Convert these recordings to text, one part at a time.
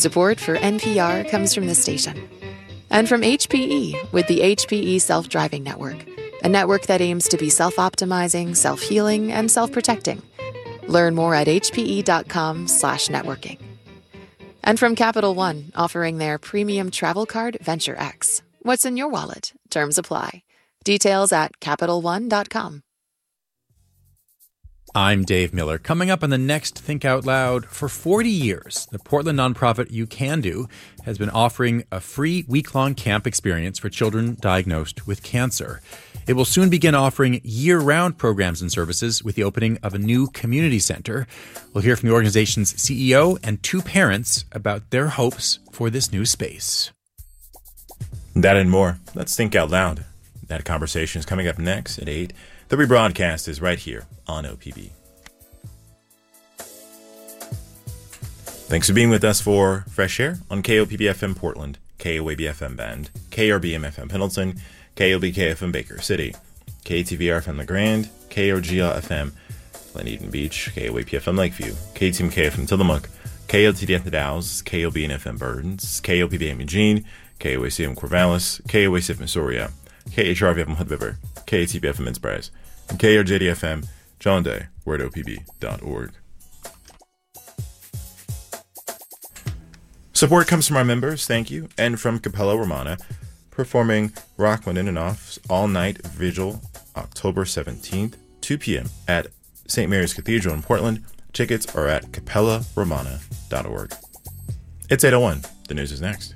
Support for NPR comes from this station. And from HPE with the HPE Self-Driving Network, a network that aims to be self-optimizing, self-healing, and self-protecting. Learn more at hpe.com/networking. And from Capital One, offering their premium travel card Venture X. What's in your wallet? Terms apply. Details at CapitalOne.com. I'm Dave Miller. Coming up on the next Think Out Loud, for 40 years, the Portland nonprofit You Can Do has been offering a free week-long camp experience for children diagnosed with cancer. It will soon begin offering year-round programs and services with the opening of a new community center. We'll hear from the organization's CEO and two parents about their hopes for this new space. That and more. Let's Think Out Loud. That conversation is coming up next at 8. The rebroadcast is right here on OPB. Thanks for being with us for Fresh Air on KOPB-FM Portland, KOAB-FM Bend, KRBM-FM Pendleton, KOBK-FM Baker City, KTVR-FM La Grande, KRGL-FM Glen Beach, KOAP-FM Lakeview, KTMK-FM Tillamook, KLTD-FM The Dalles, KOBN-FM Burdens, KOPB-FM Eugene, KOAC-FM Corvallis, KOAC-FM Soria, KHRV-FM Hood River, KATB-FM Innsbruck, and KRJD-FM John Day. We're at opb.org. Support comes from our members, thank you, and from Capella Romana, performing Rachmaninoff's all-night vigil October 17th, 2 p.m. at St. Mary's Cathedral in Portland. Tickets are at capellaRomana.org. It's 8:01. The news is next.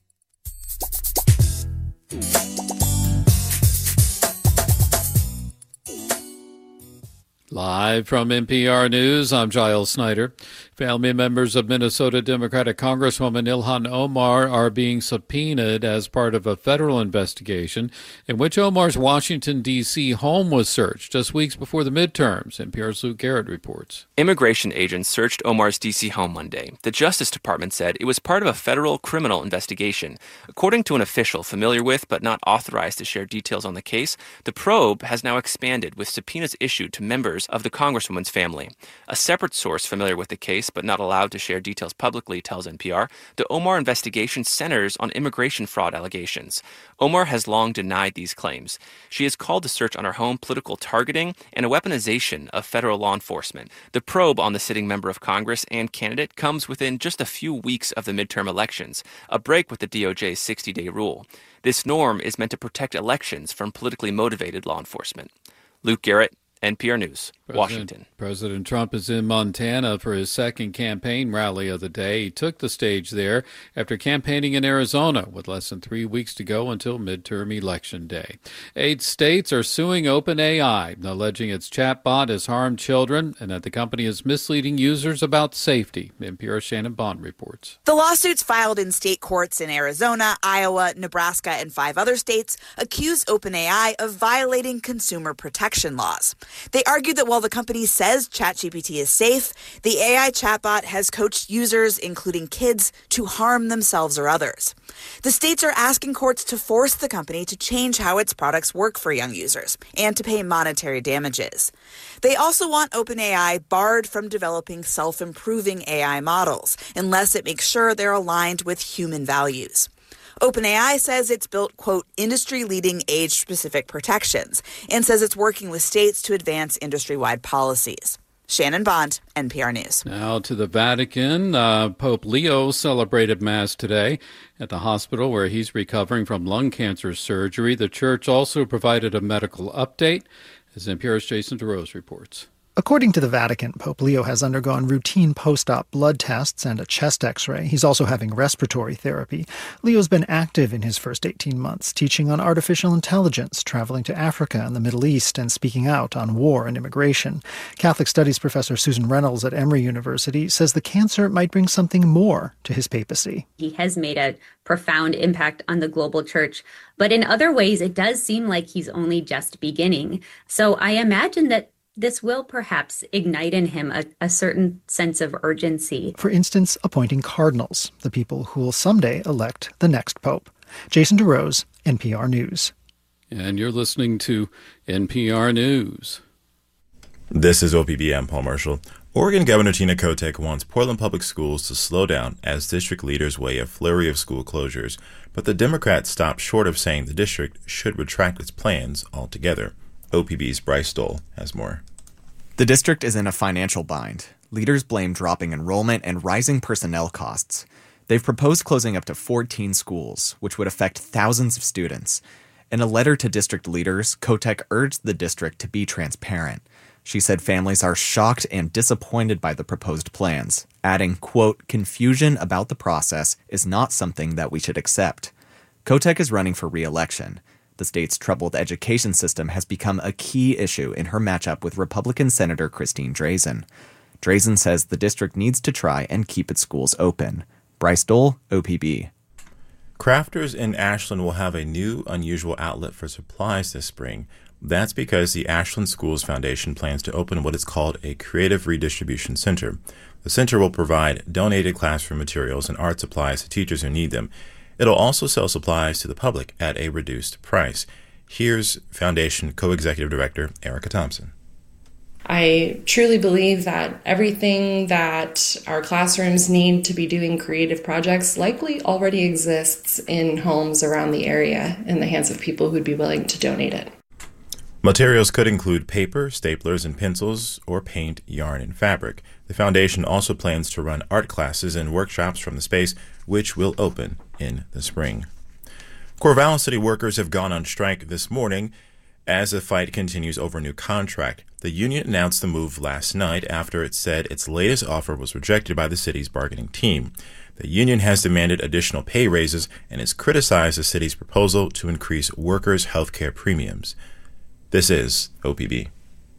Live from NPR News, I'm Giles Snyder. Family members of Minnesota Democratic Congresswoman Ilhan Omar are being subpoenaed as part of a federal investigation in which Omar's Washington, D.C. home was searched just weeks before the midterms. NPR's Luke Garrett reports. Immigration agents searched Omar's D.C. home Monday. The Justice Department said it was part of a federal criminal investigation. According to an official familiar with but not authorized to share details on the case, the probe has now expanded with subpoenas issued to members of the Congresswoman's family. A separate source familiar with the case but not allowed to share details publicly tells NPR the Omar investigation centers on immigration fraud allegations. Omar has long denied these claims. She has called the search on her home political targeting and a weaponization of federal law enforcement. The probe on the sitting member of Congress and candidate comes within just a few weeks of the midterm elections, a break with the DOJ's 60-day rule. This norm is meant to protect elections from politically motivated law enforcement. Luke Garrett, NPR News, Washington. President Trump is in Montana for his second campaign rally of the day. He took the stage there after campaigning in Arizona with less than 3 weeks to go until midterm election day. 8 states are suing OpenAI, alleging its chatbot has harmed children and that the company is misleading users about safety. NPR's Shannon Bond reports. The lawsuits filed in state courts in Arizona, Iowa, Nebraska, and 5 other states accuse OpenAI of violating consumer protection laws. They argued that while the company says ChatGPT is safe, the AI chatbot has coached users, including kids, to harm themselves or others. The states are asking courts to force the company to change how its products work for young users and to pay monetary damages. They also want OpenAI barred from developing self-improving AI models unless it makes sure they're aligned with human values. OpenAI says it's built, quote, industry-leading age-specific protections and says it's working with states to advance industry-wide policies. Shannon Bond, NPR News. Now to the Vatican. Pope Leo celebrated Mass today at the hospital where he's recovering from lung cancer surgery. The church also provided a medical update, as NPR's Jason DeRose reports. According to the Vatican, Pope Leo has undergone routine post-op blood tests and a chest x-ray. He's also having respiratory therapy. Leo's been active in his first 18 months, teaching on artificial intelligence, traveling to Africa and the Middle East, and speaking out on war and immigration. Catholic Studies professor Susan Reynolds at Emory University says the cancer might bring something more to his papacy. He has made a profound impact on the global church, but in other ways, it does seem like he's only just beginning. So I imagine that this will perhaps ignite in him a certain sense of urgency. For instance, appointing cardinals, the people who will someday elect the next pope. Jason DeRose, NPR News. And you're listening to NPR News. This is OPB. I'm Paul Marshall. Oregon Governor Tina Kotek wants Portland Public Schools to slow down as district leaders weigh a flurry of school closures, but the Democrats stopped short of saying the district should retract its plans altogether. OPB's Bryce Stoll has more. The district is in a financial bind. Leaders blame dropping enrollment and rising personnel costs. They've proposed closing up to 14 schools, which would affect thousands of students. In a letter to district leaders, Kotek urged the district to be transparent. She said families are shocked and disappointed by the proposed plans, adding, quote, "Confusion about the process is not something that we should accept." Kotek is running for re-election. The state's troubled education system has become a key issue in her matchup with Republican Senator Christine Drazan. Drazan says the district needs to try and keep its schools open. Bryce Stoll, OPB. Crafters in Ashland will have a new, unusual outlet for supplies this spring. That's because the Ashland Schools Foundation plans to open what is called a Creative Redistribution Center. The center will provide donated classroom materials and art supplies to teachers who need them. It'll also sell supplies to the public at a reduced price. Here's Foundation Co-Executive Director Erica Thompson. I truly believe that everything that our classrooms need to be doing creative projects likely already exists in homes around the area in the hands of people who'd be willing to donate it. Materials could include paper, staplers, and pencils, or paint, yarn, and fabric. The foundation also plans to run art classes and workshops from the space, which will open in the spring. Corvallis City workers have gone on strike this morning as the fight continues over a new contract. The union announced the move last night after it said its latest offer was rejected by the city's bargaining team. The union has demanded additional pay raises and has criticized the city's proposal to increase workers' health care premiums. This is OPB.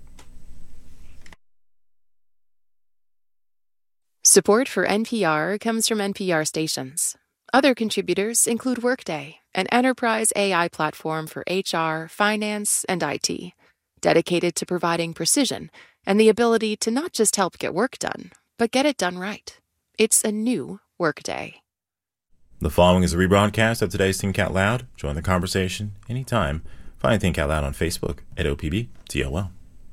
Support for NPR comes from NPR stations. Other contributors include Workday, an enterprise AI platform for HR, finance, and IT, dedicated to providing precision and the ability to not just help get work done, but get it done right. It's a new Workday. The following is a rebroadcast of today's Think Out Loud. Join the conversation anytime. Find Think Out Loud on Facebook at OPBTOL.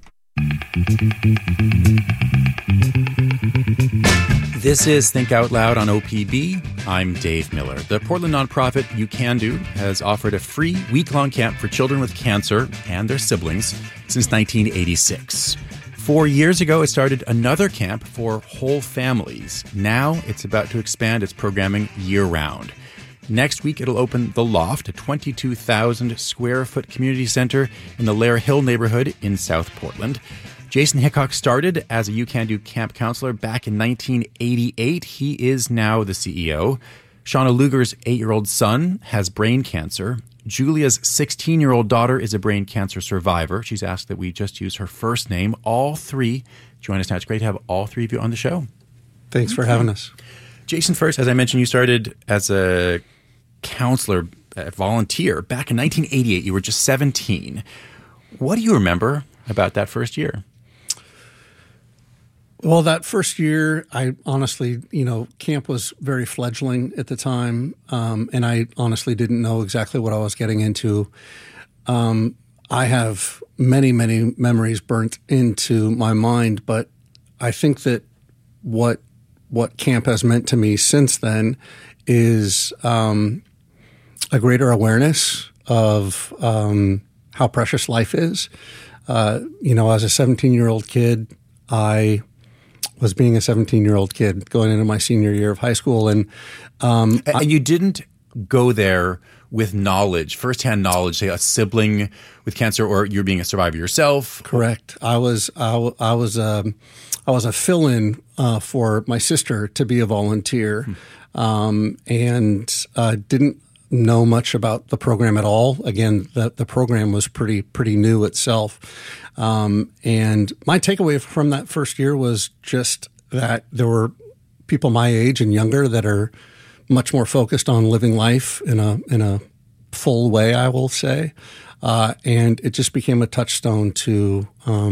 This is Think Out Loud on OPB. I'm Dave Miller. The Portland nonprofit You Can Do has offered a free week-long camp for children with cancer and their siblings since 1986. 4 years ago, it started another camp for whole families. Now it's about to expand its programming year-round. Next week, it'll open The Loft, a 22,000-square-foot community center in the Lair Hill neighborhood in South Portland. Jason Hickok started as a You Can Do camp counselor back in 1988. He is now the CEO. Shauna Luger's 8-year-old son has brain cancer. Julia's 16-year-old daughter is a brain cancer survivor. She's asked that we just use her first name. All three join us now. It's great to have all three of you on the show. Thanks for having us. Jason, first, as I mentioned, you started as a counselor, a volunteer back in 1988. You were just 17. What do you remember about that first year? Well, that first year, I honestly, camp was very fledgling at the time, and I honestly didn't know exactly what I was getting into. I have many, many memories burnt into my mind, but I think that what camp has meant to me since then is a greater awareness of how precious life is. As a 17-year-old kid, I was being a 17-year-old kid going into my senior year of high school. And you didn't go there with knowledge, firsthand knowledge, say a sibling with cancer, or you're being a survivor yourself? Correct. I was a fill-in for my sister to be a volunteer, and didn't know much about the program at all. Again, the program was pretty new itself. And my takeaway from that first year was just that there were people my age and younger that are much more focused on living life in a full way, I will say. And it just became a touchstone to,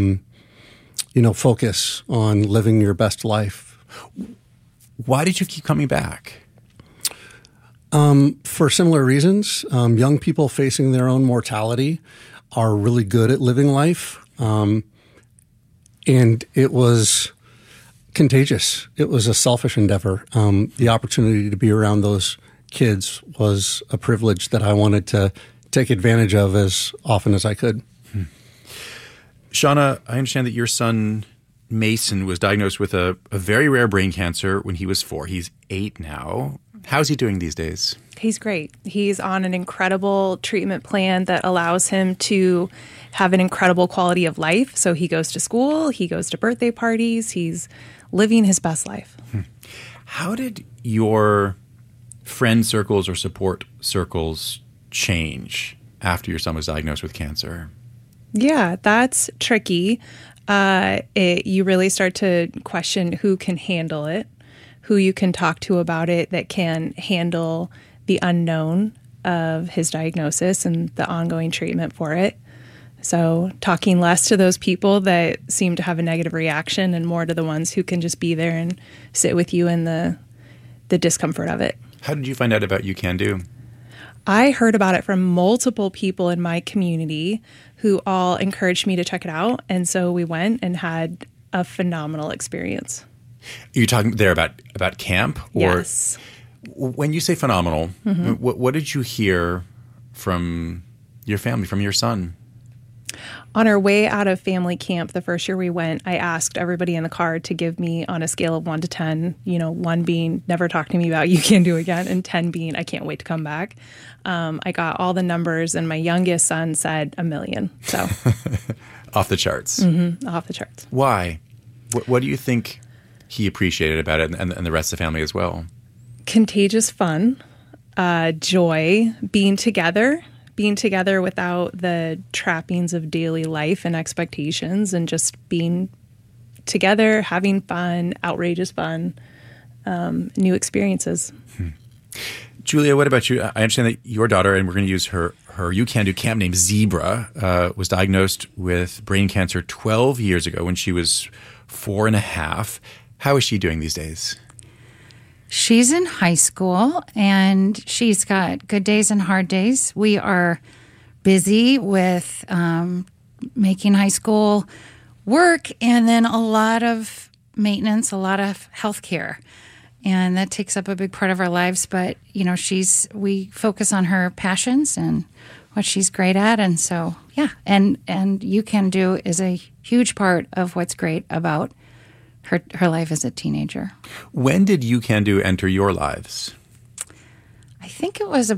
focus on living your best life. Why did you keep coming back? For similar reasons. Young people facing their own mortality are really good at living life. And it was contagious. It was a selfish endeavor. The opportunity to be around those kids was a privilege that I wanted to take advantage of as often as I could. Shauna, I understand that your son Mason was diagnosed with a very rare brain cancer when he was 4. He's 8 now. How's he doing these days? He's great. He's on an incredible treatment plan that allows him to have an incredible quality of life. So he goes to school, he goes to birthday parties, he's living his best life. How did your friend circles or support circles change after your son was diagnosed with cancer? Yeah, that's tricky. You really start to question who can handle it, who you can talk to about it that can handle the unknown of his diagnosis and the ongoing treatment for it. So talking less to those people that seem to have a negative reaction and more to the ones who can just be there and sit with you in the discomfort of it. How did you find out about YouCanDo? I heard about it from multiple people in my community who all encouraged me to check it out. And so we went and had a phenomenal experience. You're talking there about camp? Or yes. When you say phenomenal, what did you hear from your family, from your son? On our way out of family camp, the first year we went, I asked everybody in the car to give me on a scale of 1 to 10, 1 being never talk to me about YouCanDo again, and 10 being I can't wait to come back. I got all the numbers, and my youngest son said 1 million. So off the charts. Off the charts. Why? What do you think he appreciated about it, and the rest of the family as well? Contagious fun, joy, being together without the trappings of daily life and expectations, and just being together, having fun, outrageous fun, new experiences. Julia, what about you? I understand that your daughter, and we're going to use her YouCanDo camp name, Zebra, was diagnosed with brain cancer 12 years ago when she was 4.5. How is she doing these days? She's in high school, and she's got good days and hard days. We are busy with making high school work, and then a lot of maintenance, a lot of healthcare, and that takes up a big part of our lives. But we focus on her passions and what she's great at, and so and YouCanDo is a huge part of what's great about her life as a teenager. When did YouCanDo enter your lives? I think it was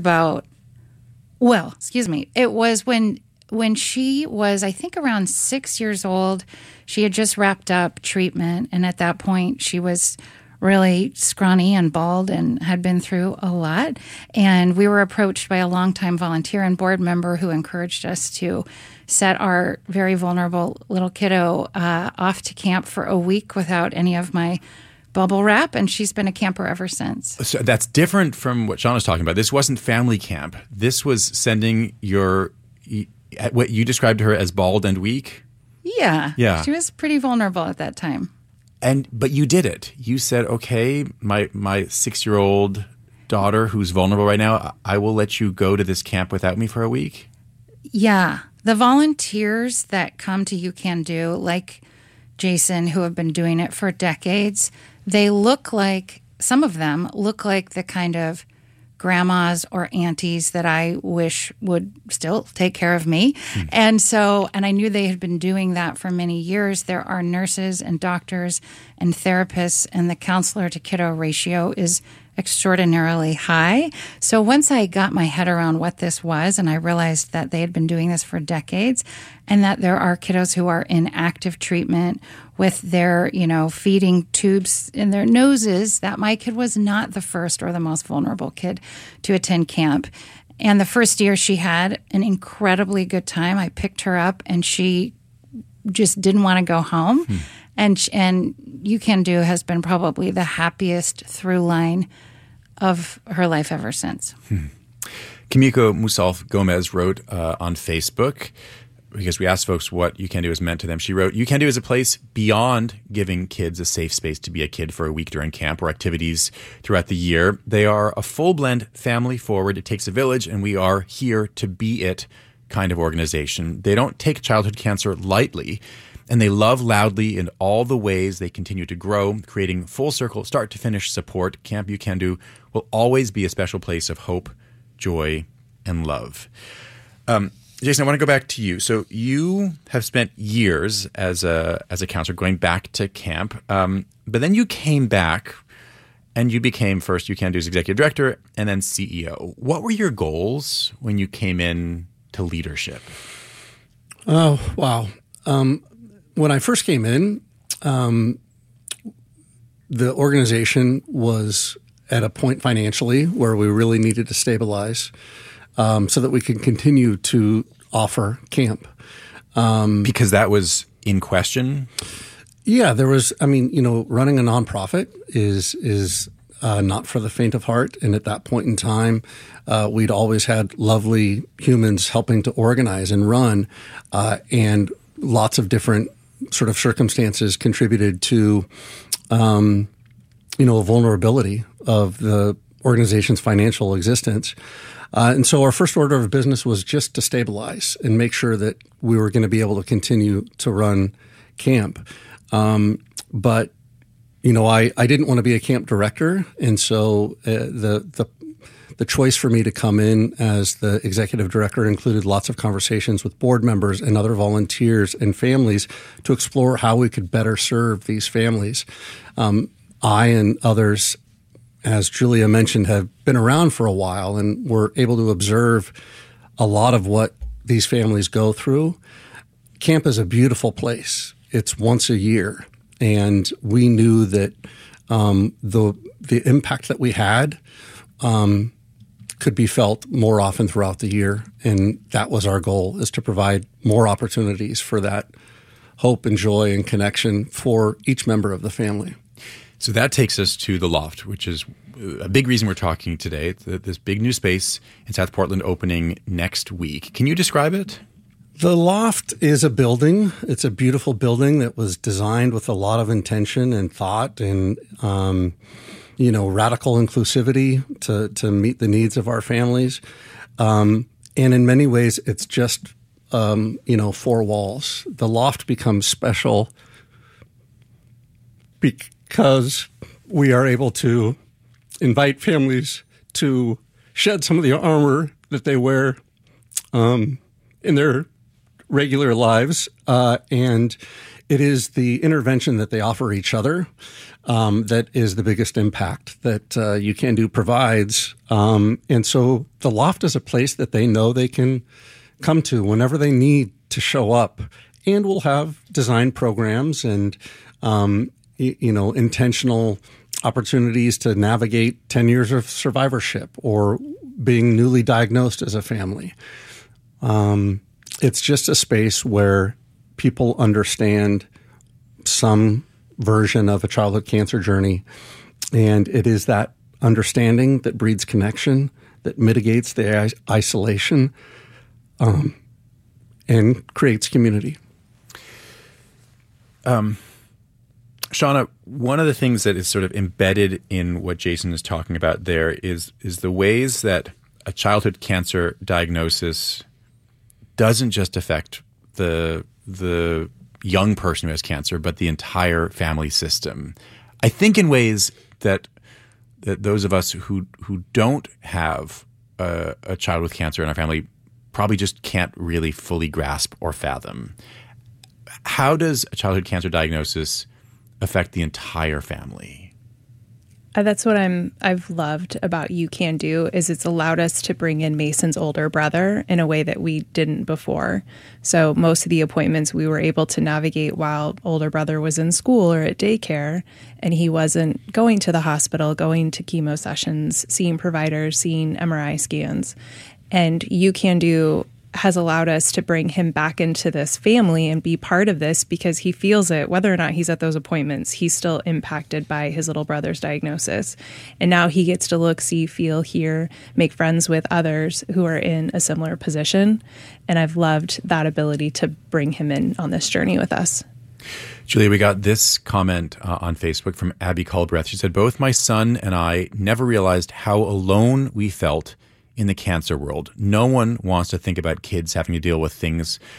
it was when she was, I think, around 6 years old. She had just wrapped up treatment, and at that point she was really scrawny and bald and had been through a lot. And we were approached by a longtime volunteer and board member who encouraged us to set our very vulnerable little kiddo off to camp for a week without any of my bubble wrap, and she's been a camper ever since. So that's different from what Shauna's talking about. This wasn't family camp. This was sending what you described to her as bald and weak? Yeah. She was pretty vulnerable at that time. But you did it. You said, okay, my 6-year-old daughter who's vulnerable right now, I will let you go to this camp without me for a week? Yeah. The volunteers that come to YouCanDo, like Jason, who have been doing it for decades, some of them look like the kind of grandmas or aunties that I wish would still take care of me. And I knew they had been doing that for many years. There are nurses and doctors and therapists, and the counselor to kiddo ratio is extraordinarily high. So once I got my head around what this was, and I realized that they had been doing this for decades, and that there are kiddos who are in active treatment with their, feeding tubes in their noses, that my kid was not the first or the most vulnerable kid to attend camp. And the first year she had an incredibly good time. I picked her up, and she just didn't want to go home. And YouCanDo has been probably the happiest through line of her life ever since. Kimiko Musalf Gomez wrote on Facebook, because we asked folks what YouCanDo has meant to them. She wrote, YouCanDo is a place beyond giving kids a safe space to be a kid for a week during camp or activities throughout the year. They are a full blend, family forward. It takes a village, and we are here to be it kind of organization. They don't take childhood cancer lightly. and they love loudly in all the ways they continue to grow, creating full circle, start to finish support. Camp You Can Do will always be a special place of hope, joy, and love. Jason, I want to go back to you. So you have spent years as a counselor going back to camp, but then you came back and you became first You Can Do's executive director and then CEO. What were your goals when you came in to leadership? Oh, wow. When I first came in, the organization was at a point financially where we really needed to stabilize so that we could continue to offer camp. Because that was in question? Yeah, there was, running a nonprofit is not for the faint of heart. And at that point in time, we'd always had lovely humans helping to organize and run, and lots of different sort of circumstances contributed to, a vulnerability of the organization's financial existence. And so our first order of business was just to stabilize and make sure that we were going to be able to continue to run camp. But I didn't want to be a camp director, and so the choice for me to come in as the executive director included lots of conversations with board members and other volunteers and families to explore how we could better serve these families. I and others, as Julia mentioned, have been around for a while and were able to observe a lot of what these families go through. Camp is a beautiful place. It's once a year. And we knew that the impact that we had could be felt more often throughout the year. And that was our goal, is to provide more opportunities for that hope and joy and connection for each member of the family. So that takes us to the Loft, which is a big reason we're talking today. This big new space in South Portland opening next week. Can you describe it? The Loft is a building. It's a beautiful building that was designed with a lot of intention and thought and, radical inclusivity to meet the needs of our families. And in many ways, it's just, 4 walls. The Loft becomes special because we are able to invite families to shed some of the armor that they wear in their regular lives, and it is the intervention that they offer each other that is the biggest impact that You Can Do provides. And so the Loft is a place that they know they can come to whenever they need to show up, and we'll have design programs and intentional opportunities to navigate 10 years of survivorship or being newly diagnosed as a family. It's just a space where people understand some version of a childhood cancer journey, and it is that understanding that breeds connection, that mitigates the isolation, and creates community. Shauna, one of the things that is sort of embedded in what Jason is talking about there is the ways that a childhood cancer diagnosis doesn't just affect the young person who has cancer, but the entire family system. I think in ways that those of us who don't have a child with cancer in our family probably just can't really fully grasp or fathom. How does a childhood cancer diagnosis affect the entire family? That's what I've loved about You Can Do, is it's allowed us to bring in Mason's older brother in a way that we didn't before. So most of the appointments we were able to navigate while older brother was in school or at daycare, and he wasn't going to the hospital, going to chemo sessions, seeing providers, seeing MRI scans. And You Can Do has allowed us to bring him back into this family and be part of this, because he feels it, whether or not he's at those appointments, he's still impacted by his little brother's diagnosis. And now he gets to look, see, feel, hear, make friends with others who are in a similar position. And I've loved that ability to bring him in on this journey with us. Julia, we got this comment on Facebook from Abby Culbreth. She said, "Both my son and I never realized how alone we felt in the cancer world. No one wants to think about kids having to deal with things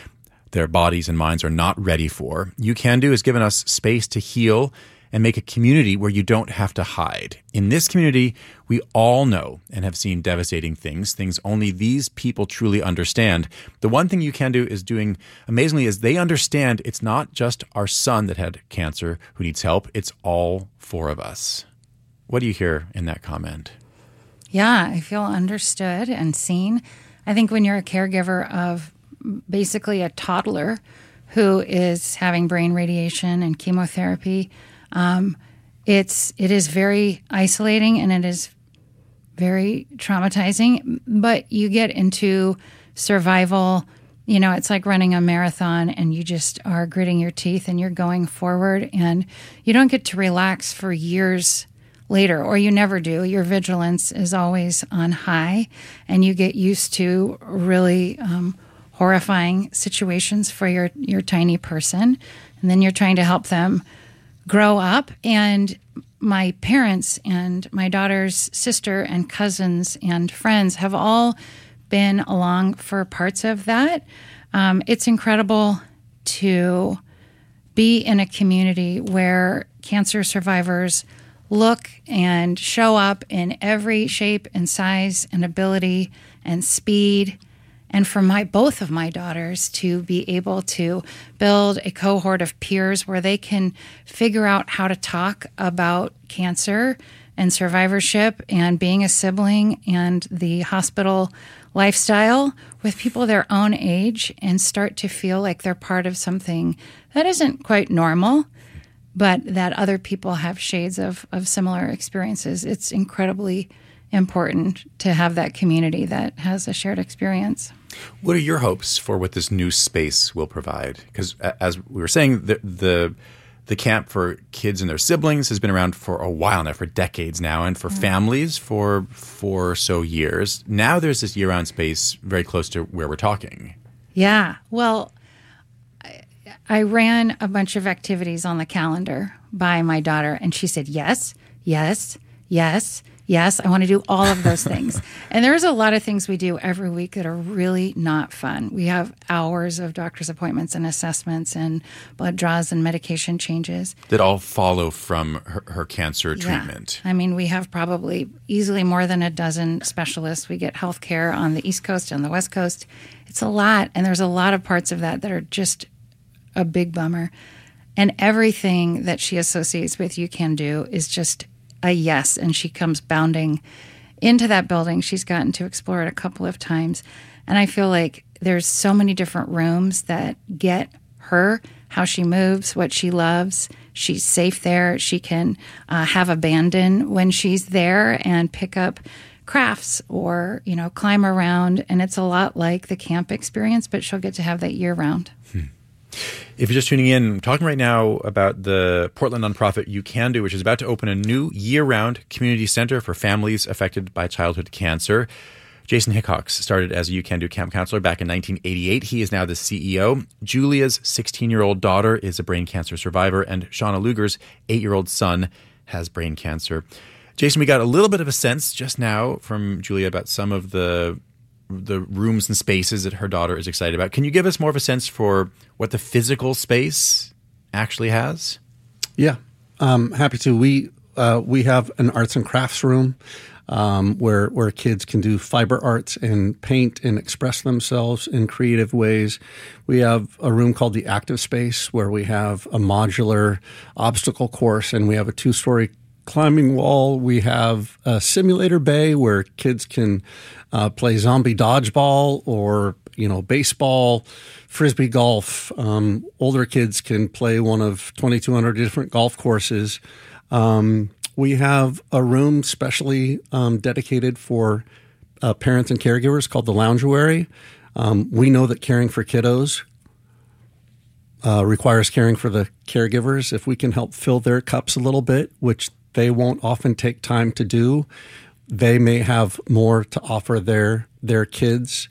their bodies and minds are not ready for. YouCanDo has given us space to heal and make a community where you don't have to hide. In this community, we all know and have seen devastating things only these people truly understand. The one thing YouCanDo is doing amazingly is they understand it's not just our son that had cancer who needs help, it's all four of us. What do you hear in that comment? Yeah, I feel understood and seen. I think when you're a caregiver of basically a toddler who is having brain radiation and chemotherapy, it is very isolating and it is very traumatizing, but you get into survival. You know, it's like running a marathon and you just are gritting your teeth and you're going forward, and you don't get to relax for years later, or you never do. Your vigilance is always on high, and you get used to really horrifying situations for your tiny person, and then you're trying to help them grow up. And my parents and my daughter's sister and cousins and friends have all been along for parts of that. It's incredible to be in a community where cancer survivors look and show up in every shape and size and ability and speed. And for both of my daughters to be able to build a cohort of peers where they can figure out how to talk about cancer and survivorship and being a sibling and the hospital lifestyle with people their own age, and start to feel like they're part of something that isn't quite normal, but that other people have shades of similar experiences. It's incredibly important to have that community that has a shared experience. What are your hopes for what this new space will provide? Because as we were saying, the camp for kids and their siblings has been around for a while now, for decades now, and for families for 4 or so years. Now there's this year-round space very close to where we're talking. Yeah. Well, I ran a bunch of activities on the calendar by my daughter, and she said, yes, yes, yes, yes, I want to do all of those things. And there's a lot of things we do every week that are really not fun. We have hours of doctor's appointments and assessments and blood draws and medication changes. That all follow from her cancer treatment. I mean, we have probably easily more than a dozen specialists. We get health care on the East Coast and the West Coast. It's a lot, and there's a lot of parts of that are just a big bummer. And everything that she associates with YouCanDo is just a yes. And she comes bounding into that building. She's gotten to explore it a couple of times. And I feel like there's so many different rooms that get her, how she moves, what she loves. She's safe there. She can have abandon when she's there and pick up crafts or, climb around. And it's a lot like the camp experience, but she'll get to have that year round. If you're just tuning in, I'm talking right now about the Portland nonprofit YouCanDo, which is about to open a new year-round community center for families affected by childhood cancer. Jason Hickox started as a YouCanDo camp counselor back in 1988. He is now the CEO. Julia's 16-year-old daughter is a brain cancer survivor, and Shauna Luger's 8-year-old son has brain cancer. Jason, we got a little bit of a sense just now from Julia about some of the rooms and spaces that her daughter is excited about. Can you give us more of a sense for what the physical space actually has? Yeah, happy to. We have an arts and crafts room where kids can do fiber arts and paint and express themselves in creative ways. We have a room called the Active Space where we have a modular obstacle course, and we have a 2-story climbing wall. We have a simulator bay where kids can play zombie dodgeball or, baseball, frisbee golf. Older kids can play one of 2,200 different golf courses. We have a room specially dedicated for parents and caregivers called the Loungery. We know that caring for kiddos requires caring for the caregivers. If we can help fill their cups a little bit, which they won't often take time to do, they may have more to offer their kids.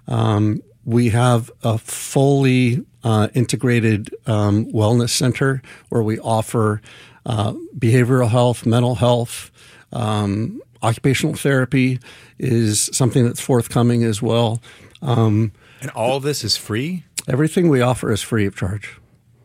We have a fully integrated wellness center where we offer behavioral health, mental health, occupational therapy is something that's forthcoming as well. And all of this is free? Everything we offer is free of charge.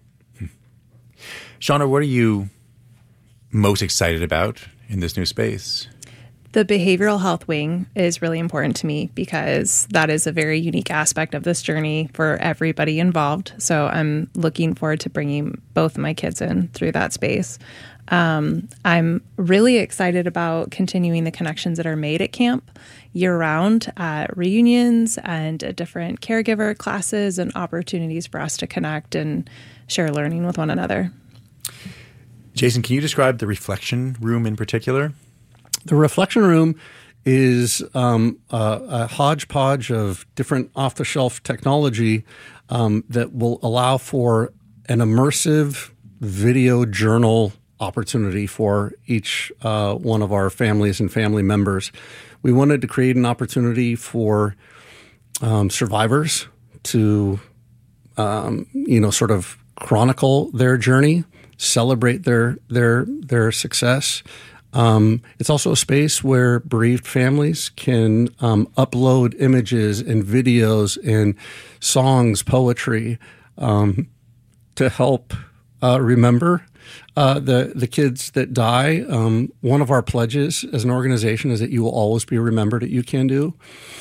Shauna, what are you most excited about in this new space? The behavioral health wing is really important to me because that is a very unique aspect of this journey for everybody involved. So I'm looking forward to bringing both my kids in through that space. I'm really excited about continuing the connections that are made at camp year-round at reunions and at different caregiver classes and opportunities for us to connect and share learning with one another. Jason, can you describe the reflection room in particular? The reflection room is a hodgepodge of different off-the-shelf technology that will allow for an immersive video journal opportunity for each one of our families and family members. We wanted to create an opportunity for survivors to, sort of chronicle their journey, celebrate their success. It's also a space where bereaved families can upload images and videos and songs, poetry to help remember the kids that die. One of our pledges as an organization is that you will always be remembered at You Can Do.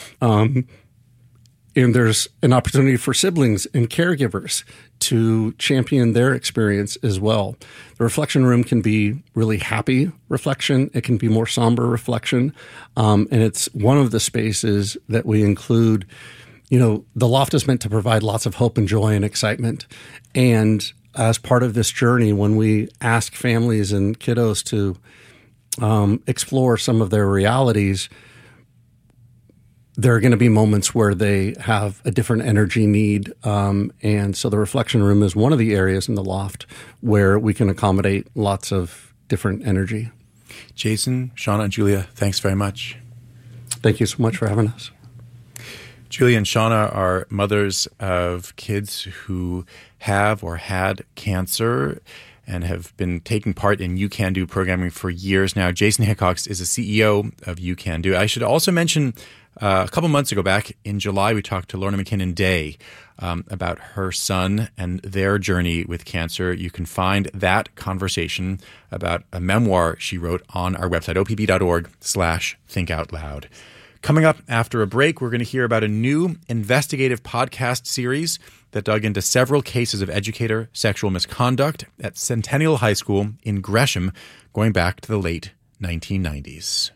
And there's an opportunity for siblings and caregivers to champion their experience as well. The reflection room can be really happy reflection. It can be more somber reflection. And it's one of the spaces that we include. The loft is meant to provide lots of hope and joy and excitement. And as part of this journey, when we ask families and kiddos to explore some of their realities, there are going to be moments where they have a different energy need. And so the reflection room is one of the areas in the loft where we can accommodate lots of different energy. Jason, Shauna, and Julia, thanks very much. Thank you so much for having us. Julia and Shauna are mothers of kids who have or had cancer and have been taking part in You Can Do programming for years now. Jason Hickox is the CEO of You Can Do. I should also mention a couple months ago, back in July, we talked to Lorna McKinnon Day about her son and their journey with cancer. You can find that conversation about a memoir she wrote on our website, opb.org/thinkoutloud. Coming up after a break, we're going to hear about a new investigative podcast series that dug into several cases of educator sexual misconduct at Centennial High School in Gresham, going back to the late 1990s.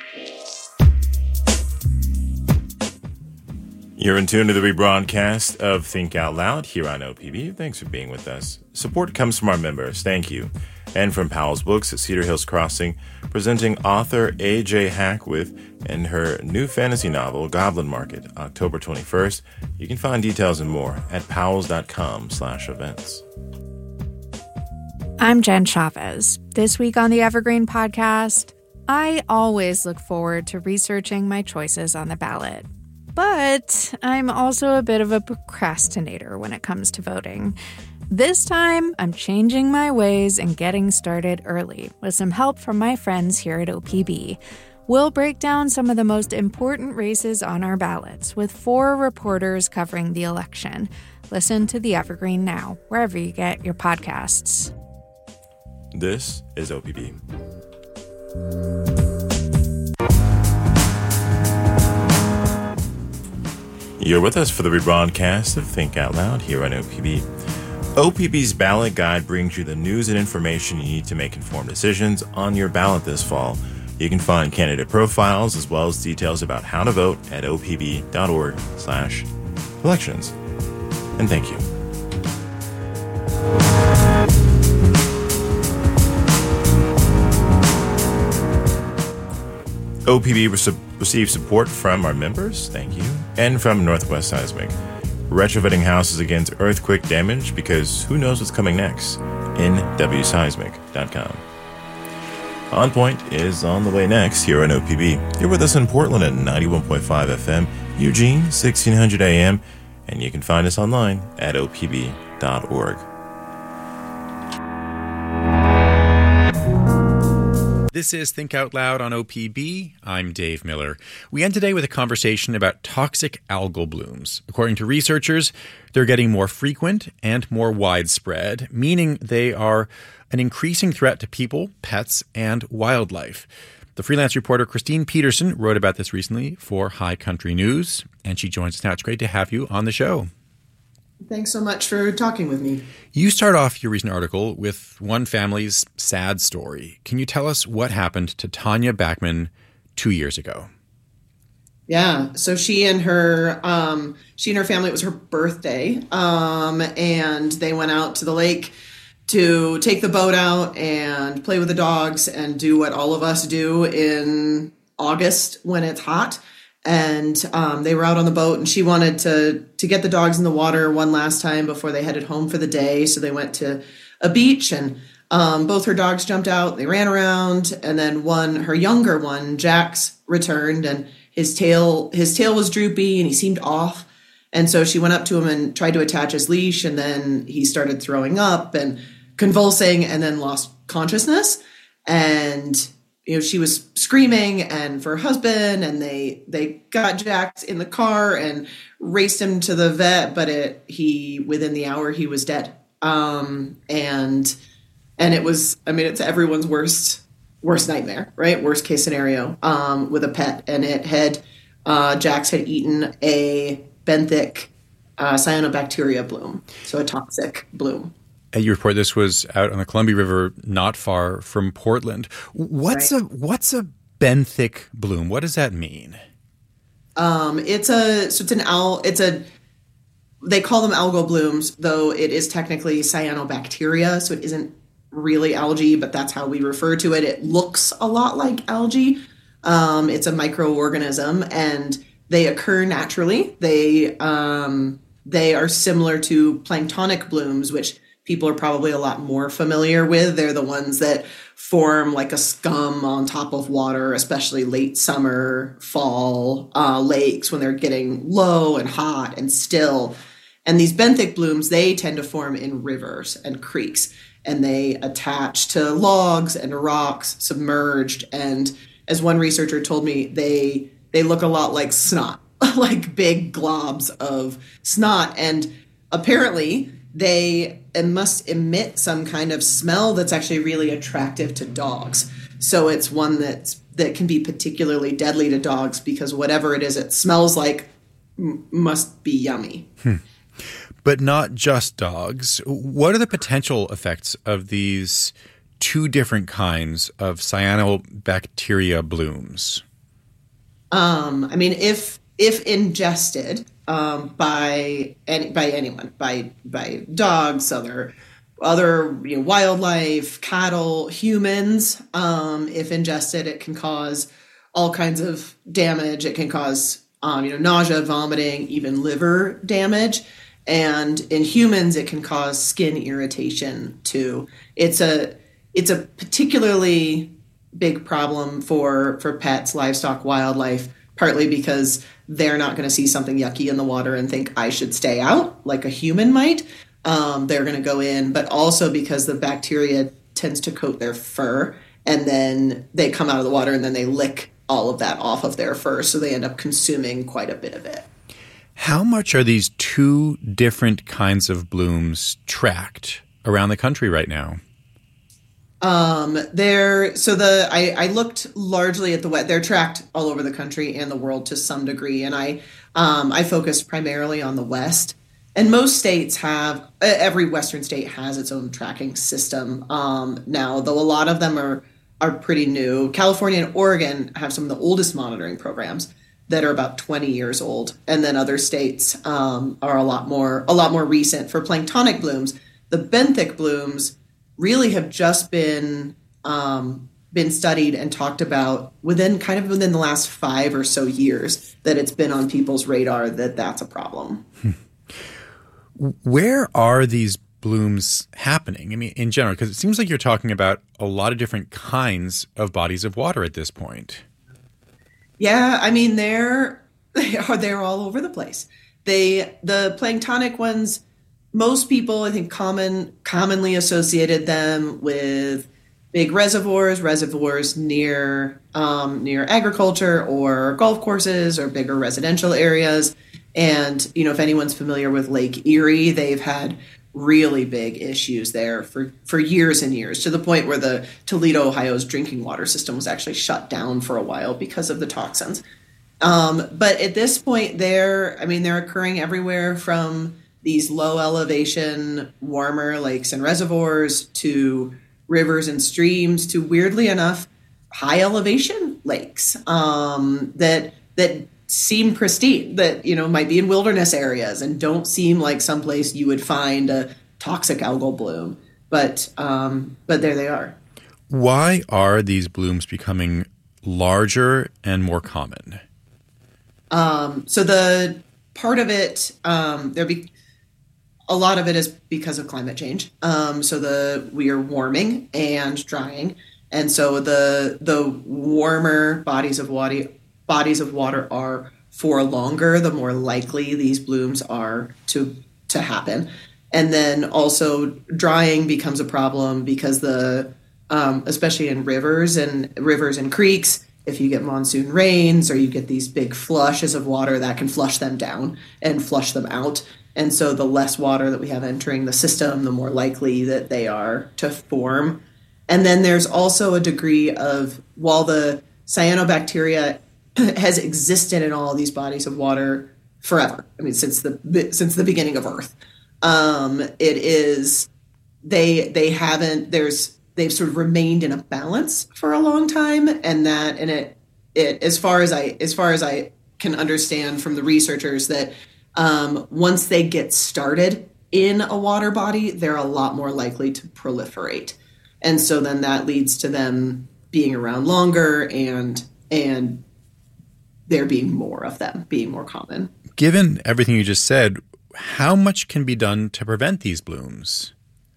You're in tune to the rebroadcast of Think Out Loud here on OPB. Thanks for being with us. Support comes from our members. Thank you. And from Powell's Books at Cedar Hills Crossing, presenting author A.J. Hackwith and her new fantasy novel, Goblin Market, October 21st. You can find details and more at powells.com/events. I'm Jen Chavez. This week on the Evergreen Podcast, I always look forward to researching my choices on the ballot. But I'm also a bit of a procrastinator when it comes to voting. This time, I'm changing my ways and getting started early with some help from my friends here at OPB. We'll break down some of the most important races on our ballots with 4 reporters covering the election. Listen to The Evergreen now, wherever you get your podcasts. This is OPB. You're with us for the rebroadcast of Think Out Loud here on OPB. OPB's Ballot Guide brings you the news and information you need to make informed decisions on your ballot this fall. You can find candidate profiles as well as details about how to vote at opb.org/elections. And thank you. OPB receives support from our members, thank you, and from Northwest Seismic. Retrofitting houses against earthquake damage because who knows what's coming next? nwseismic.com. On Point is on the way next here on OPB. You're with us in Portland at 91.5 FM, Eugene, 1600 AM, and you can find us online at opb.org. This is Think Out Loud on OPB. I'm Dave Miller. We end today with a conversation about toxic algal blooms. According to researchers, they're getting more frequent and more widespread, meaning they are an increasing threat to people, pets, and wildlife. The freelance reporter Christine Peterson wrote about this recently for High Country News, and she joins us now. It's great to have you on the show. Thanks so much for talking with me. You start off your recent article with one family's sad story. Can you tell us what happened to Tanya Backman 2 years ago? Yeah, so she and her family, it was her birthday, and they went out to the lake to take the boat out and play with the dogs and do what all of us do in August when it's hot. And they were out on the boat, and she wanted to get the dogs in the water one last time before they headed home for the day. So they went to a beach, and both her dogs jumped out. They ran around, and then her younger one, Jax, returned, and his tail was droopy, and he seemed off. And so she went up to him and tried to attach his leash, and then he started throwing up and convulsing, and then lost consciousness. And she was screaming and for her husband, and they got Jax in the car and raced him to the vet, but within the hour he was dead. And it was, it's everyone's worst nightmare, right? Worst case scenario, with a pet. And Jax had eaten a benthic cyanobacteria bloom, so a toxic bloom. You report this was out on the Columbia River, not far from Portland. What's a benthic bloom? What does that mean? They call them algal blooms, though it is technically cyanobacteria, so it isn't really algae, but that's how we refer to it. It looks a lot like algae. It's a microorganism, and they occur naturally. They are similar to planktonic blooms, which people are probably a lot more familiar with. They're the ones that form like a scum on top of water, especially late summer, fall lakes when they're getting low and hot and still. And these benthic blooms, they tend to form in rivers and creeks, and they attach to logs and rocks submerged. And as one researcher told me, they look a lot like snot, like big globs of snot. And apparently they must emit some kind of smell that's actually really attractive to dogs. So it's one that can be particularly deadly to dogs because whatever it is it smells like must be yummy. But not just dogs. What are the potential effects of these two different kinds of cyanobacteria blooms? If ingested by anyone, by dogs, other wildlife, cattle, humans, if ingested, it can cause all kinds of damage. It can cause nausea, vomiting, even liver damage. And in humans, it can cause skin irritation too. It's a particularly big problem for pets, livestock, wildlife, partly because they're not going to see something yucky in the water and think I should stay out like a human might. They're going to go in, but also because the bacteria tends to coat their fur, and then they come out of the water and then they lick all of that off of their fur. So they end up consuming quite a bit of it. How much are these two different kinds of blooms tracked around the country right now? I looked largely at they're tracked all over the country and the world to some degree. And I focused primarily on the West, and most states every Western state has its own tracking system now, though a lot of them are pretty new. California and Oregon have some of the oldest monitoring programs that are about 20 years old. And then other states are a lot more recent. For planktonic blooms, the benthic blooms really have just been studied and talked about within the last 5 or so years, that it's been on people's radar that's a problem. Where are these blooms happening? In general, because it seems like you're talking about a lot of different kinds of bodies of water at this point. Yeah, they're all over the place. The planktonic ones, most people, I think, commonly associated them with big reservoirs near agriculture or golf courses or bigger residential areas. And, if anyone's familiar with Lake Erie, they've had really big issues there for years and years, to the point where the Toledo, Ohio's drinking water system was actually shut down for a while because of the toxins. But at this point, they're occurring everywhere from these low elevation, warmer lakes and reservoirs to rivers and streams to, weirdly enough, high elevation lakes that seem pristine, that might be in wilderness areas and don't seem like someplace you would find a toxic algal bloom. But there they are. Why are these blooms becoming larger and more common? So the part of it, a lot of it is because of climate change. We are warming and drying, and so the warmer bodies of water are for longer, the more likely these blooms are to happen. And then also drying becomes a problem because especially in rivers and creeks, if you get monsoon rains or you get these big flushes of water, that can flush them down and flush them out. And so the less water that we have entering the system, the more likely that they are to form. And then there's also a degree of, while the cyanobacteria has existed in all of these bodies of water forever, since the beginning of Earth, they've sort of remained in a balance for a long time, and it as far as I can understand from the researchers, that once they get started in a water body, they're a lot more likely to proliferate, and so then that leads to them being around longer and there being more of them, being more common. Given everything you just said, how much can be done to prevent these blooms?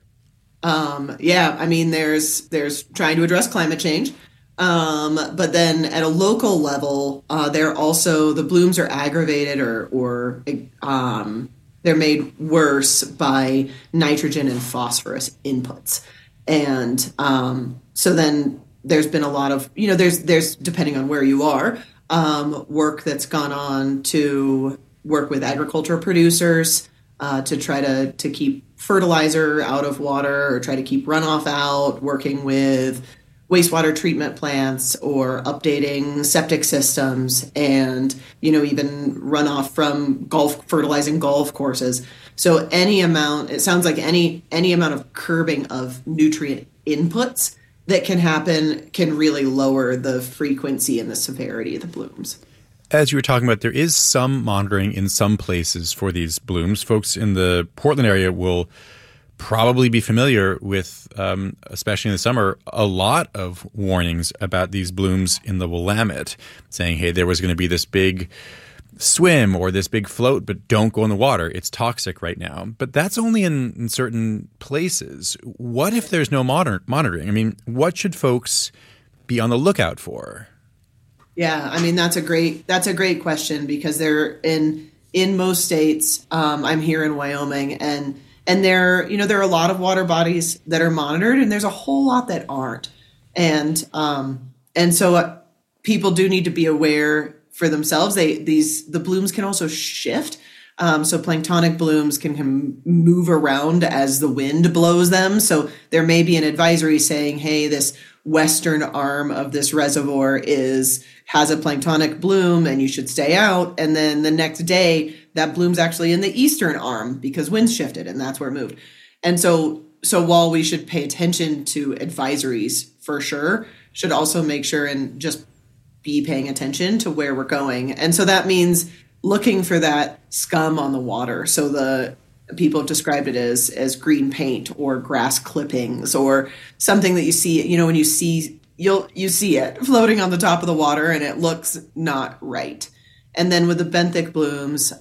There's trying to address climate change. But then at a local level, the blooms are aggravated or they're made worse by nitrogen and phosphorus inputs. And so then there's been a lot of, there's depending on where you are, work that's gone on to work with agriculture producers to try to keep fertilizer out of water or try to keep runoff out, working with wastewater treatment plants or updating septic systems and, even runoff from fertilizing golf courses. So it sounds like any amount of curbing of nutrient inputs that can happen can really lower the frequency and the severity of the blooms. As you were talking about, there is some monitoring in some places for these blooms. Folks in the Portland area will probably be familiar with, especially in the summer, a lot of warnings about these blooms in the Willamette, saying, hey, there was going to be this big swim or this big float, but don't go in the water. It's toxic right now. But that's only in certain places. What if there's no monitoring? What should folks be on the lookout for? Yeah, that's a great question, because they're in most states. I'm here in Wyoming, and there are a lot of water bodies that are monitored, and there's a whole lot that aren't. And so people do need to be aware for themselves. The blooms can also shift. So planktonic blooms can move around as the wind blows them. So there may be an advisory saying, hey, this western arm of this reservoir has a planktonic bloom and you should stay out. And then the next day that bloom's actually in the eastern arm because winds shifted and that's where it moved. And so while we should pay attention to advisories for sure, should also make sure and just be paying attention to where we're going. And so that means looking for that scum on the water. So the people have described it as green paint or grass clippings or something that you see, when you see, you see it floating on the top of the water and it looks not right. And then with the benthic blooms,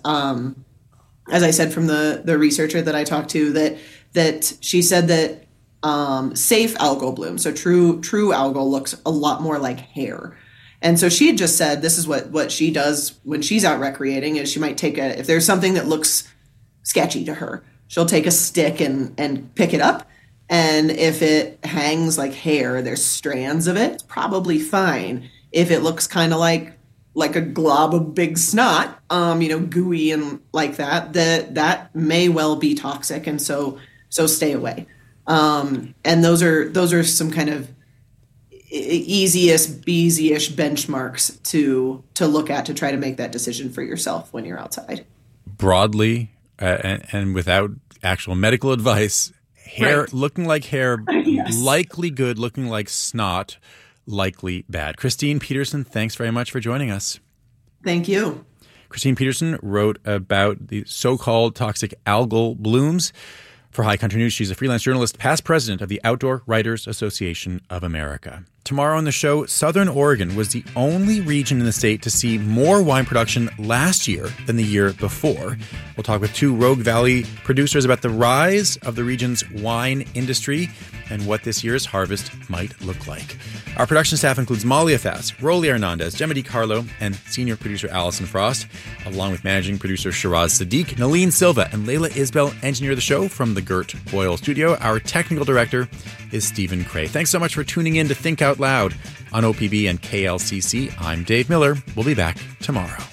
as I said from the researcher that I talked to, that she said that safe algal bloom, so true algal, looks a lot more like hair. And so she had just said this is what she does when she's out recreating, is she might if there's something that looks sketchy to her, she'll take a stick and pick it up And if it hangs like hair, there's strands of it, it's probably fine. If it looks kind of like a glob of big snot, gooey and like that may well be toxic. And so stay away. And those are some kind of easiest, beezy-ish benchmarks to look at to try to make that decision for yourself when you're outside. Broadly, and without actual medical advice, hair Right. looking like hair, Yes. likely good, looking like snot, likely bad. Christine Peterson, thanks very much for joining us. Thank you. Christine Peterson wrote about the so-called toxic algal blooms for High Country News. She's a freelance journalist, past president of the Outdoor Writers Association of America. Tomorrow on the show, Southern Oregon was the only region in the state to see more wine production last year than the year before. We'll talk with two Rogue Valley producers about the rise of the region's wine industry and what this year's harvest might look like. Our production staff includes Malia Fass, Rolly Hernandez, Gemma DiCarlo, and senior producer Allison Frost, along with managing producer Shiraz Sadiq, Nalene Silva, and Layla Isbell engineer the show from the Gert Boyle studio. Our technical director is Stephen Cray. Thanks so much for tuning in to Think Out Loud on OPB and KLCC. I'm Dave Miller. We'll be back tomorrow.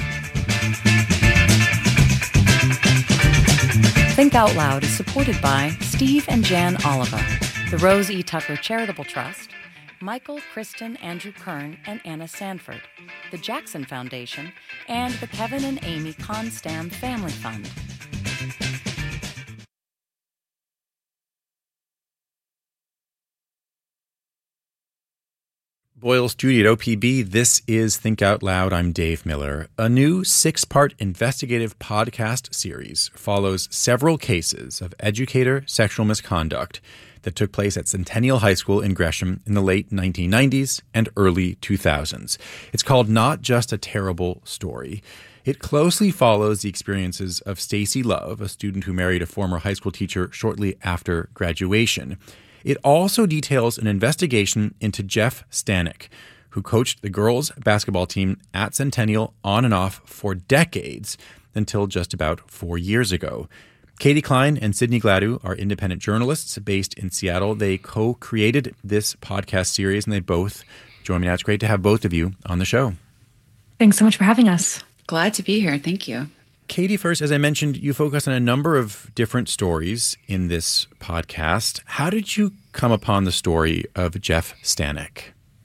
Think Out Loud is supported by Steve and Jan Oliver, the Rose E. Tucker Charitable Trust, Michael, Kristen, Andrew Kern, and Anna Sanford, the Jackson Foundation, and the Kevin and Amy Constam Family Fund. Boyle Studio at OPB. This is Think Out Loud. I'm Dave Miller. A new 6-part investigative podcast series follows several cases of educator sexual misconduct that took place at Centennial High School in Gresham in the late 1990s and early 2000s. It's called Not Just a Terrible Story. It closely follows the experiences of Stacy Love, a student who married a former high school teacher shortly after graduation. It also details an investigation into Jeff Stanek, who coached the girls' basketball team at Centennial on and off for decades until just about 4 years ago. Katie Klein and Sydney Gladue are independent journalists based in Seattle. They co-created this podcast series, and they both join me now. It's great to have both of you on the show. Thanks so much for having us. Glad to be here. Thank you. Katie, first, as I mentioned, you focus on a number of different stories in this podcast. How did you come upon the story of Jeff Stanek?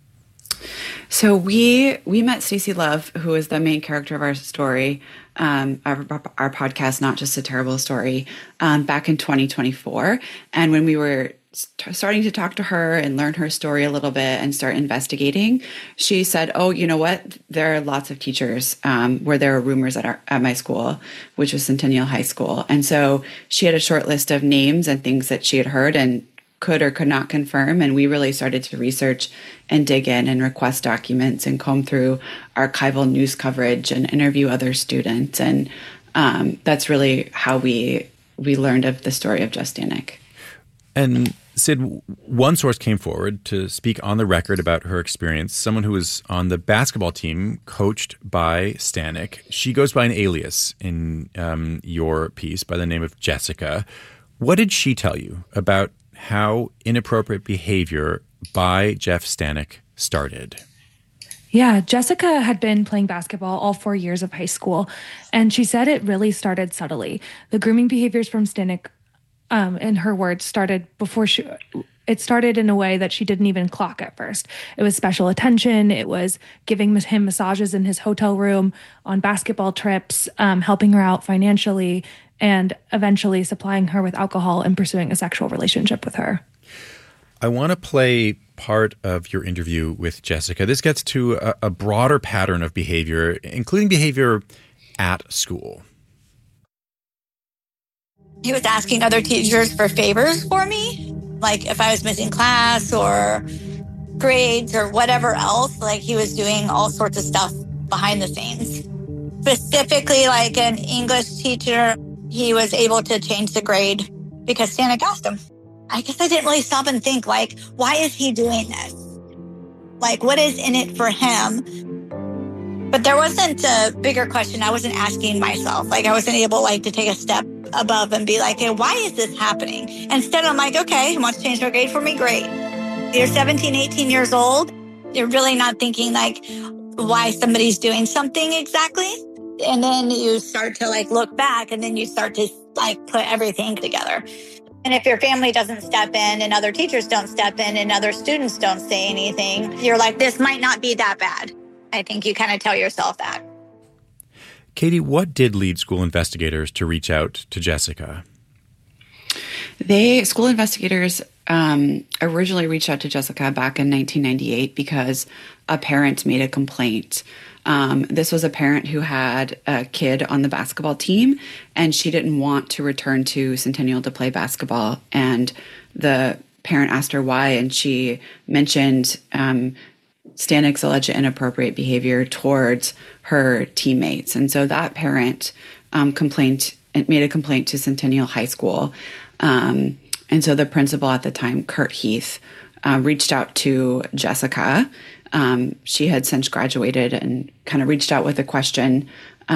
So we met Stacy Love, who is the main character of our story, our podcast, Not Just a Terrible Story, back in 2024. And when we were starting to talk to her and learn her story a little bit and start investigating, she said, oh, you know what? There are lots of teachers where there are rumors at my school, which was Centennial High School. And so she had a short list of names and things that she had heard and could or could not confirm. And we really started to research and dig in and request documents and comb through archival news coverage and interview other students. And that's really how we learned of the story of Jeff Stanek. And Sid, one source came forward to speak on the record about her experience, someone who was on the basketball team coached by Stanek. She goes by an alias in your piece by the name of Jessica. What did she tell you about how inappropriate behavior by Jeff Stanek started? Yeah, Jessica had been playing basketball all 4 years of high school, and she said it really started subtly. The grooming behaviors from Stanek, in her words, started before it started in a way that she didn't even clock at first. It was special attention. It was giving him massages in his hotel room, on basketball trips, helping her out financially, and eventually supplying her with alcohol and pursuing a sexual relationship with her. I want to play part of your interview with Jessica. This gets to a broader pattern of behavior, including behavior at school. He was asking other teachers for favors for me, like if I was missing class or grades or whatever else. Like he was doing all sorts of stuff behind the scenes. Specifically, like an English teacher, he was able to change the grade because Stanek asked him. I guess I didn't really stop and think, like, why is he doing this? Like, what is in it for him? But there wasn't a bigger question I wasn't asking myself. Like, I wasn't able, like, to take a step above and be like, hey, why is this happening? Instead, I'm like, okay, you want to change your grade for me? Great. You're 17, 18 years old. You're really not thinking like why somebody's doing something exactly. And then you start to like look back, and then you start to like put everything together. And if your family doesn't step in and other teachers don't step in and other students don't say anything, you're like, this might not be that bad. I think you kind of tell yourself that. Katie, what did lead school investigators to reach out to Jessica? School investigators originally reached out to Jessica back in 1998 because a parent made a complaint. This was a parent who had a kid on the basketball team, and she didn't want to return to Centennial to play basketball. And the parent asked her why, and she mentioned Stanek's alleged inappropriate behavior towards her teammates. And so that parent made a complaint to Centennial High School. And so the principal at the time, Kurt Heath, reached out to Jessica. She had since graduated and kind of reached out with a question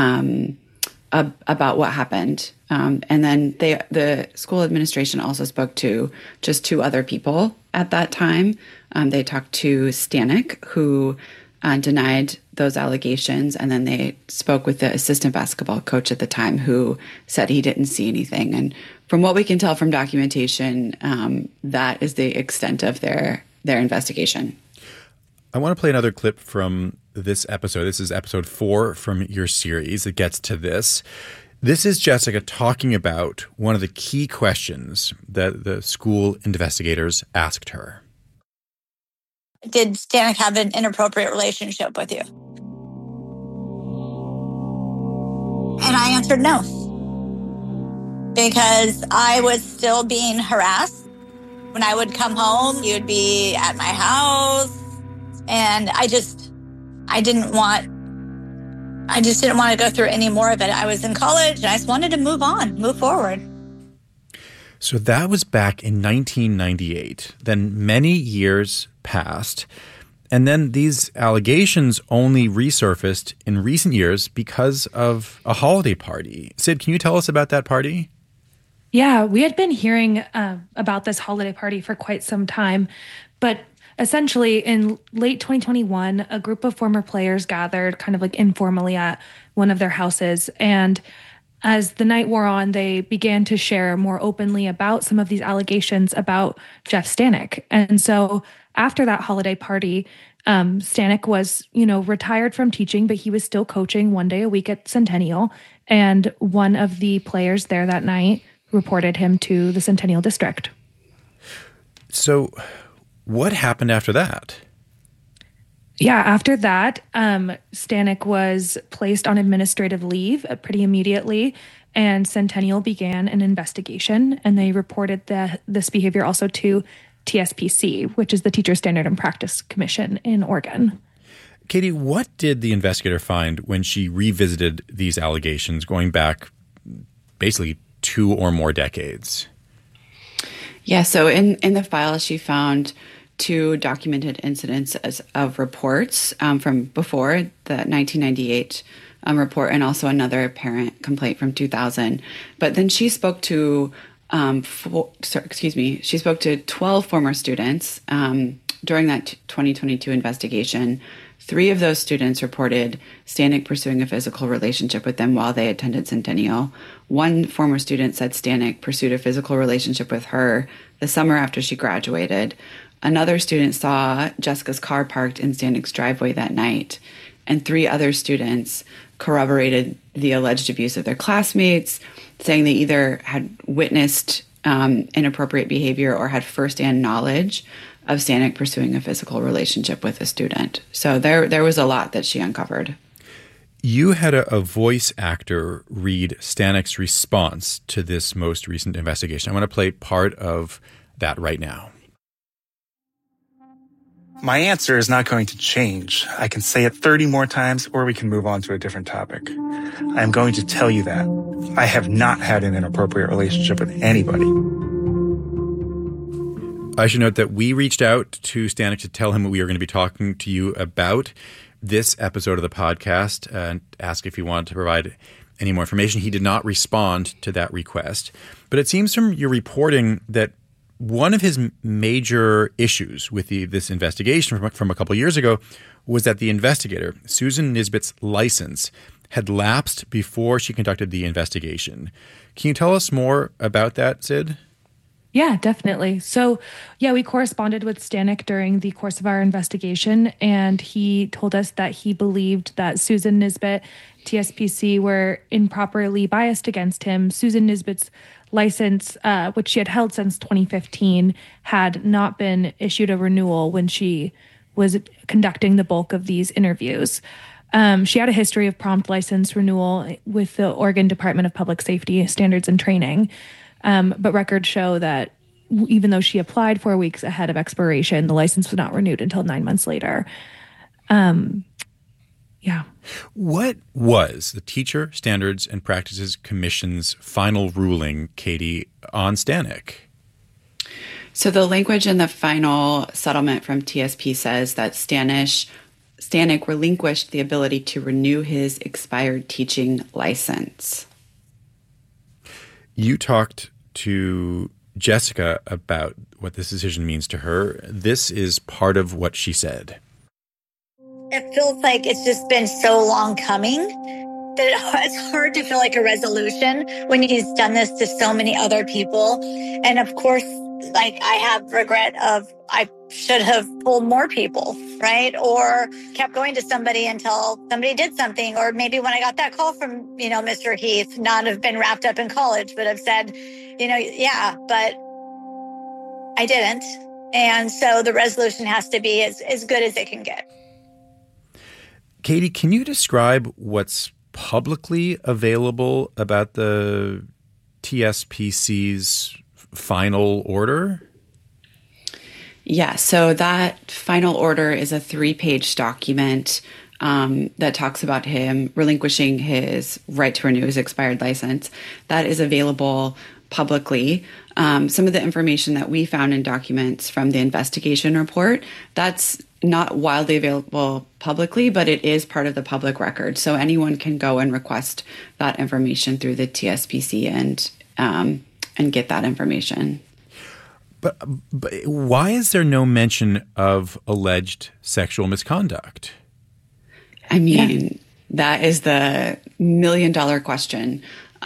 about what happened. And then the school administration also spoke to just 2 other people at that time. They talked to Stanek, who denied those allegations, and then they spoke with the assistant basketball coach at the time, who said he didn't see anything. And from what we can tell from documentation, that is the extent of their investigation. I want to play another clip from this episode. This is episode 4 from your series. It gets to this. This is Jessica talking about one of the key questions that the school investigators asked her. Did Stanek have an inappropriate relationship with you? And I answered no. Because I was still being harassed. When I would come home, he would be at my house. And I just didn't want to go through any more of it. I was in college and I just wanted to move forward. So that was back in 1998. Then many years passed. And then these allegations only resurfaced in recent years because of a holiday party. Sid, can you tell us about that party? Yeah, we had been hearing about this holiday party for quite some time. But essentially, in late 2021, a group of former players gathered kind of like informally at one of their houses. And as the night wore on, they began to share more openly about some of these allegations about Jeff Stanek. And so after that holiday party, Stanek was, retired from teaching, but he was still coaching one day a week at Centennial. And one of the players there that night reported him to the Centennial District. So what happened after that? Yeah, after that, Stanek was placed on administrative leave pretty immediately, and Centennial began an investigation, and they reported this behavior also to TSPC, which is the Teacher Standard and Practice Commission in Oregon. Katie, what did the investigator find when she revisited these allegations going back basically 2 or more decades? Yeah, so in the file, she found 2 documented incidents of reports from before the 1998 report, and also another parent complaint from 2000. But then she spoke to she spoke to 12 former students during that 2022 investigation. 3 of those students reported Stanek pursuing a physical relationship with them while they attended Centennial. 1 former student said Stanek pursued a physical relationship with her the summer after she graduated. Another student saw Jessica's car parked in Stanek's driveway that night. And 3 other students corroborated the alleged abuse of their classmates, saying they either had witnessed inappropriate behavior or had firsthand knowledge of Stanek pursuing a physical relationship with a student. So there was a lot that she uncovered. You had a voice actor read Stanek's response to this most recent investigation. I want to play part of that right now. My answer is not going to change. I can say it 30 more times, or we can move on to a different topic. I am going to tell you that I have not had an inappropriate relationship with anybody. I should note that we reached out to Stanek to tell him we were going to be talking to you about this episode of the podcast and ask if he wanted to provide any more information. He did not respond to that request. But it seems from your reporting that one of his major issues with this investigation from a couple of years ago was that the investigator, Susan Nisbet's license, had lapsed before she conducted the investigation. Can you tell us more about that, Sid? Yeah, definitely. So, we corresponded with Stanek during the course of our investigation, and he told us that he believed that Susan Nisbet, TSPC, were improperly biased against him. Susan Nisbet's license, which she had held since 2015, had not been issued a renewal when she was conducting the bulk of these interviews. She had a history of prompt license renewal with the Oregon Department of Public Safety Standards and Training. But records show that even though she applied 4 weeks ahead of expiration, the license was not renewed until 9 months later. What was the Teacher Standards and Practices Commission's final ruling, Katie, on Stanek? So the language in the final settlement from TSP says that Stanek relinquished the ability to renew his expired teaching license. You talked to Jessica about what this decision means to her. This is part of what she said. It feels like it's just been so long coming that it's hard to feel like a resolution when he's done this to so many other people. And of course, I have regret of I should have told more people, right? Or kept going to somebody until somebody did something. Or maybe when I got that call from, Mr. Heath, not have been wrapped up in college, but have said, but I didn't. And so the resolution has to be as good as it can get. Katie, can you describe what's publicly available about the TSPC's final order? Yeah, so that final order is a 3-page document that talks about him relinquishing his right to renew his expired license. That is available publicly. Some of the information that we found in documents from the investigation report, that's not widely available publicly, but it is part of the public record. So anyone can go and request that information through the TSPC and get that information. But why is there no mention of alleged sexual misconduct? I mean, that is the $1,000,000 question.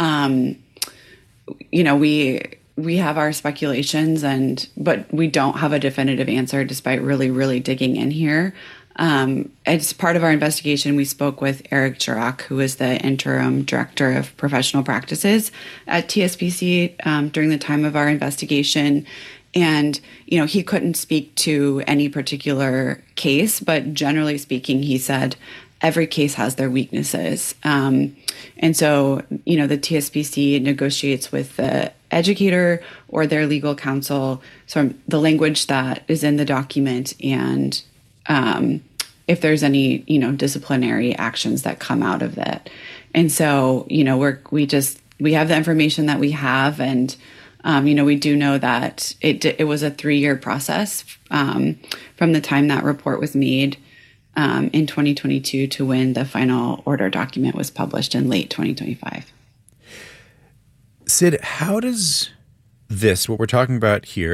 We have our speculations, but we don't have a definitive answer despite really, really digging in here. As part of our investigation, we spoke with Eric Chirac, who is the interim director of professional practices at TSPC during the time of our investigation. And, he couldn't speak to any particular case, but generally speaking, he said every case has their weaknesses. And so, the TSPC negotiates with the educator or their legal counsel, so the language that is in the document, and if there's any, disciplinary actions that come out of that. And so, we have the information that we have, and we do know that it was a 3-year process from the time that report was made in 2022 to when the final order document was published in late 2025. Sid, how does this, what we're talking about here,